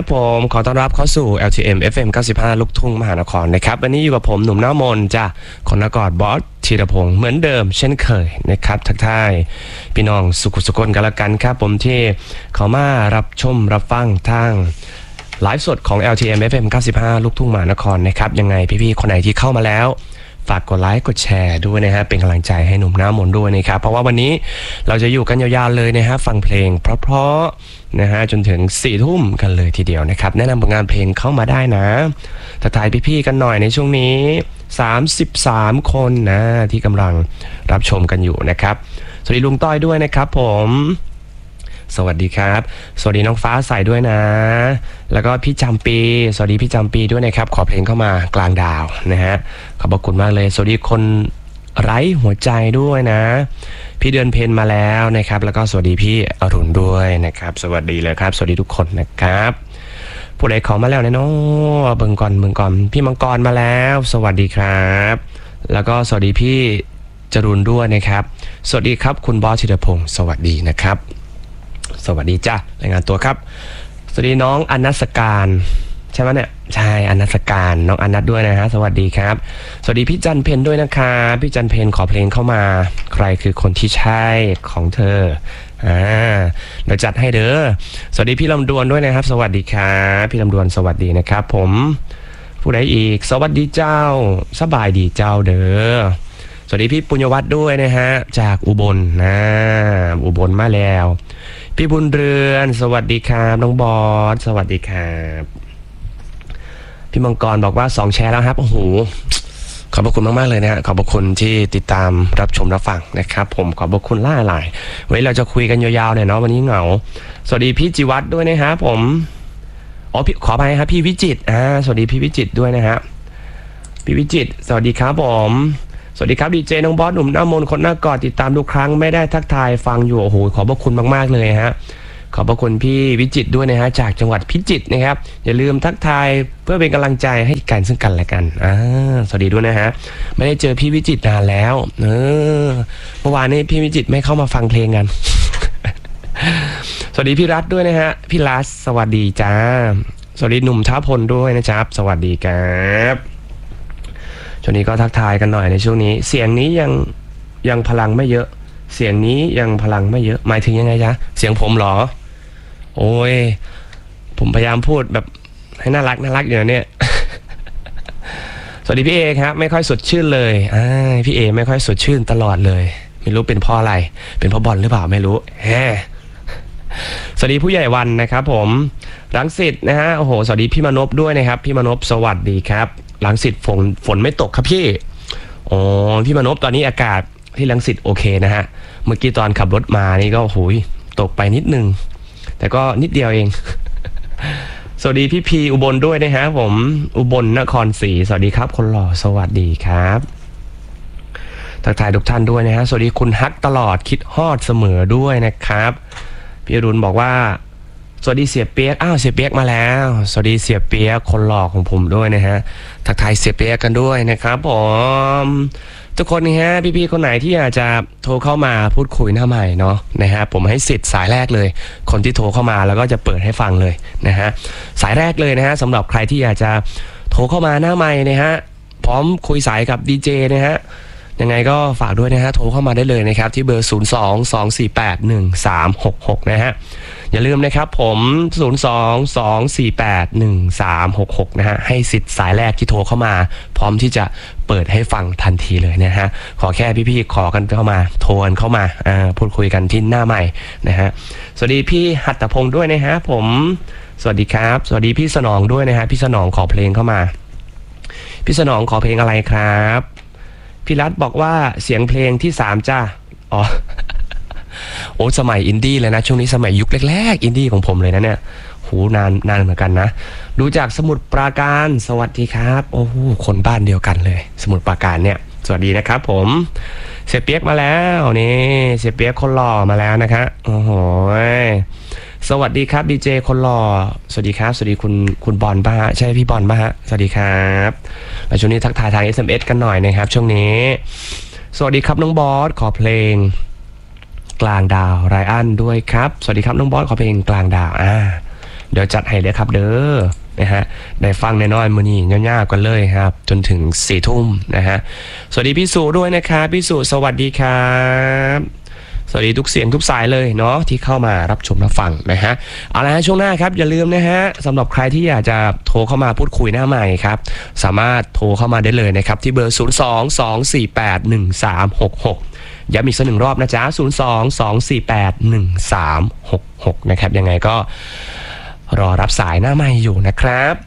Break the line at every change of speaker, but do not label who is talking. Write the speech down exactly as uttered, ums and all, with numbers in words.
ผมขอต้อนรับเข้าสู่ แอล ที เอ็ม เอฟ เอ็ม เก้าสิบห้า ลูกทุ่งมหานครนะครับวันนี้อยู่กับผมหนุ่มหน้ามนจ้ะคนนกอดบอสธีรพงษ์เหมือนเดิมเช่นเคยนะครับทักทายพี่น้องสุขุสุขนกันละกันครับผมที่เขามารับชมรับฟังทางไลฟ์สดของ แอล ที เอ็ม เอฟ เอ็ม เก้าสิบห้า ลูกทุ่งมหานครนะครับยังไงพี่ๆคนไหนที่เข้ามาแล้วฝากกดไลค์กดแชร์ด้วยนะฮะเป็นกำลังใจให้หนุ่มหน้ามนด้วยนะครับเพราะว่าวันนี้เราจะอยู่กันยาวๆเลยนะฮะฟังเพลงเพราะๆนะฮะจนถึงสี่ทุ่มกันเลยทีเดียวนะครับแนะนำผลงานเพลงเข้ามาได้นะทักทายพี่ๆกันหน่อยในช่วงนี้สามสิบสามคนนะที่กำลังรับชมกันอยู่นะครับสวัสดีลุงต้อยด้วยนะครับผมสวัสดีครับสวัสดีน้องฟ้าใสด้วยนะแล้วก็พี่จำปีสวัสดีพี่จำปีด้วยนะครับขอเพลงเข้ามากลางดาวนะฮะขอบคุณมากเลยสวัสดีคนไร้หัวใจด้วยนะพี่เดือนเพนมาแล้วนะครับแล้วก็สวัสดีพี่อรุณด้วยนะครับสวัสดีเลยครับสวัสดีทุกคนนะครับผู้ใดขอมาแล้วนะเนาะเบิ่งก่อนเบิ่งก่อนพี่มังกรมาแล้วสวัสดีครับแล้วก็สวัสดีพี่จรุนด้วยนะครับสวัสดีครับคุณบอสธีรพงศ์สวัสดีนะครับสวัสดีจ้ารายงานตัวครับสวัสดีน้องอนัสการใช่ไหมเนี่ยใช่อนัสการน้องอนัสด้วยนะฮะสวัสดีครับสวัสดีพี่จันเพนด้วยนะคะพี่จันเพนขอเพลงเข้ามาใครคือคนที่ใช่ของเธออ่าเดี๋ยวจัดให้เด้อสวัสดีพี่ลำดวนด้วยนะครับสวัสดีครับพี่ลำดวนสวัสดีนะครับผมผู้ใดอีกสวัสดีเจ้าสบายดีเจ้าเด้อสวัสดีพี่ปุญญวัฒน์ด้วยนะฮะจากอุบลนะอุบลมาแล้วพี่บุญเรือนสวัสดีครับน้องบอสสวัสดีครับพี่มังกรบอกว่าสองแชร์แล้วครับโอ้โหขอบพระคุณมากๆเลยนะฮะขอบพระคุณที่ติดตามรับชมรับฟังนะครับผมขอบพระคุณล่าหลายไว้เราจะคุยกันยาวๆหน่อยเนาะวันนี้เหงาสวัสดีพี่จิวัฒน์ด้วยนะฮะผมอ๋อพี่ขอไปครับพี่วิจิตรอ่าสวัสดีพี่วิจิตรด้วยนะฮะพี่วิจิตรสวัสดีครับผมสวัสดีครับดีเจน้องบอสหนุ่มหน้ามนคนหน้ากอดติดตามทุกครั้งไม่ได้ทักทายฟังอยู่โอ้โหขอบพระคุณมากๆเลยฮะขอบพระคุณพี่วิจิตรด้วยนะฮะจากจังหวัดพิจิตรนะครับอย่าลืมทักทายเพื่อเป็นกำลังใจให้กันซึ่งกันและกันอ่าสวัสดีด้วยนะฮะไม่ได้เจอพี่วิจิตรนานแล้วเออเมื่อวานนี้พี่วิจิตรไม่เข้ามาฟังเพลงกัน สวัสดีพี่รัฐด้วยนะฮะพี่รัฐสวัสดีจ้าสวัสดีหนุ่มท้าพลด้วยนะครับสวัสดีครับช่วงนี้ก็ทักทายกันหน่อยในช่วงนี้เสียงนี้ยังยังพลังไม่เยอะเสียงนี้ยังพลังไม่เยอะหมายถึงยังไงจ๊ะเสียงผมเหรอโอ้ยผมพยายามพูดแบบให้น่ารักน่ารักอยู่เนี่ย สวัสดีพี่เอครับไม่ค่อยสดชื่นเลยอ่าพี่เอไม่ค่อยสดชื่นตลอดเลยไม่รู้เป็นเพราะอะไรเป็นเพราะบอลหรือเปล่าไม่รู้แฮสวัสดีผู้ใหญ่วันนะครับผมรังสิตนะฮะโอ้โหสวัสดีพี่มนพด้วยนะครับพี่มนพสวัสดีครับรังสิตฝนฝนไม่ตกครับพี่อ๋อพี่มนพตอนนี้อากาศที่รังสิตโอเคนะฮะเมื่อกี้ตอนขับรถมานี่ก็หูยตกไปนิดนึงแต่ก็นิดเดียวเอง สวัสดีพี่พีอุบลด้วยนะฮะผมอุบลนครศรีสวัสดีครับคนหล่อสวัสดีครับทักทายทุกท่านด้วยนะฮะสวัสดีคุณฮักตลอดคิดฮอดเสมอด้วยนะครับพี่อรุณบอกว่าสวัสดีเสียเปียกอ้าวเสียเปียกมาแล้วสวัสดีเสียเปียกคนหล่อของผมด้วยนะฮะทักทายเสียเปียกกันด้วยนะครับผมทุกคนนะฮะพี่ๆคนไหนที่อยากจะโทรเข้ามาพูดคุยหน้าใหม่เนาะนะฮะผมให้สิทธิ์สายแรกเลยคนที่โทรเข้ามาแล้วก็จะเปิดให้ฟังเลยนะฮะสายแรกเลยนะฮะสำหรับใครที่อยากจะโทรเข้ามาหน้าใหม่นะฮะพร้อมคุยสายกับดีเจนะฮะยังไงก็ฝากด้วยนะฮะโทรเข้ามาได้เลยนะครับที่เบอร์ศูนย์ สอง สอง สี่ แปด หนึ่ง สาม หก หกนะฮะอย่าลืมนะครับผมศูนย์ สอง สอง สี่ แปด หนึ่ง สาม หก หกนะฮะให้สิทธิ์สายแรกที่โทรเข้ามาพร้อมที่จะเปิดให้ฟังทันทีเลยนะฮะขอแค่พี่ๆขอกันเข้ามาโทรกันเข้ามาอ่าพูดคุยกันที่หน้าใหม่นะฮะสวัสดีพี่หัตถพงศ์ด้วยนะฮะผมสวัสดีครับสวัสดีพี่สนองด้วยนะฮะพี่สนองขอเพลงเข้ามาพี่สนองขอเพลงอะไรครับพี่รัฐบอกว่าเสียงเพลงที่สามจ้าอ๋อ โอ้สมัยอินดี้เลยนะช่วงนี้สมัยยุคแรกๆอินดี้ของผมเลยนะเนี่ยหูนานนานเหมือนกันนะดูจากสมุทรปราการสวัสดีครับโอ้โหคนบ้านเดียวกันเลยสมุทรปราการเนี่ยสวัสดีนะครับผมเสียเปียกมาแล้วนี่เสียเปียกคนหล่อมาแล้วนะคะโอ้โหสวัสดีครับดีเจคนหล่อสวัสดีครับสวัสดีคุณคุณบอลป่ะฮะใช่พี่บอลป่ะฮะสวัสดีครับแล้วช่วงนี้ทักทายทาง เอส เอ็ม เอส กันหน่อยนะครับช่วงนี้สวัสดีครับน้องบอสขอเพลงกลางดาวไรอันด้วยครับสวัสดีครับน้องบอสขอเพลงกลางดาวอ่าเดี๋ยวจัดให้เลยครับเด้อนะฮะได้ฟังแน่นอนมื้อนี้ยาวๆกันเลยครับจนถึงสี่ทุ่มนะฮะสวัสดีพี่สุด้วยนะครับพี่สุสวัสดีครับสวัสดีทุกเสียงทุกสายเลยเนาะที่เข้ามารับชมรับฟังนะฮะเอาละฮะช่วงหน้าครับอย่าลืมนะฮะสำหรับใครที่อยากจะโทรเข้ามาพูดคุยหน้าใหม่ครับสามารถโทรเข้ามาได้เลยนะครับที่เบอร์ศูนย์ สอง สอง สี่ แปด หนึ่ง สาม หก หกย้ำอีกสักหนึ่งรอบนะจ๊ะศูนย์ สอง สอง สี่ แปด หนึ่ง สาม หก หกนะครับยังไงก็รอรับสายหน้าใหม่อยู่นะครับ